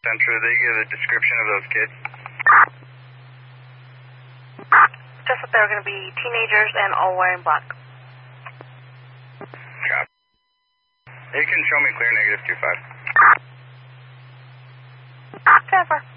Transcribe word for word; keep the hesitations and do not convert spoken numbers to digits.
Central, did they give a description of those kids? Just that they're going to be teenagers and all wearing black. Copy. You can show me clear negative two five. Jennifer.